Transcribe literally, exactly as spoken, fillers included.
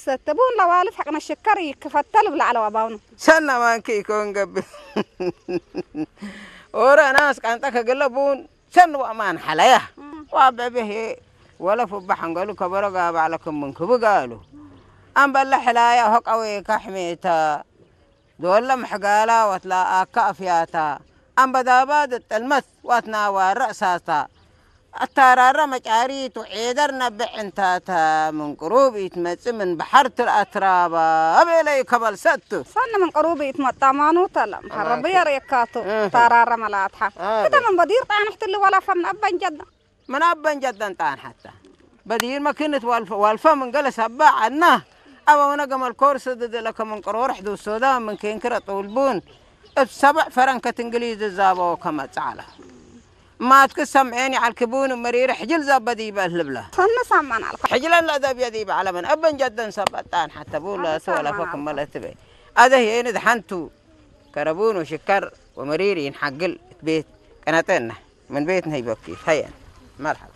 تبون لو ألف حقنا الشكر كفتل بلا على وباونه سنة ما كي يكون قبل ورا ناس كانت كقلبون سن وأمان حلايا وابه ولا فبح نقولوا كبروا قاب علىكم من كبر قالوا أم بلا حلايا هق أوي كحميتا دول محقالا وتلا كافياتا أم بداباد المس واتنا رأساتا الترارة مجاري تعيدرنا بعنتاتا من قروب يتمس من بحرة الأترابة أبي لي قبل ستو صن من قروب يتمتع مانو تلا ربي يريكاتو ترارة ملاتها كده من بدير طعن احتل ولا فمن أبا جدا من أبا جدا طعن حتى بدير ما كنت والفا والفا من جلس أبا عنه أو أنا قم الكورس ضد لك من قرور حدو السودان من كينكرة طولبون السبع فرنكة إنجليز الزابو وكما تعالى ما تقسم عيني على الكبون ومرير حجل زبدي بالهبله صن سمان على حجلا لا ذا بيدي على من أبا جدا سبتان حتى بولا سولا فكم ملا تبي هذا هي ندحنتو كربون وشكر ومرير ينحقل بيت كانتنا من بيتنا يبكي هيا مرحبا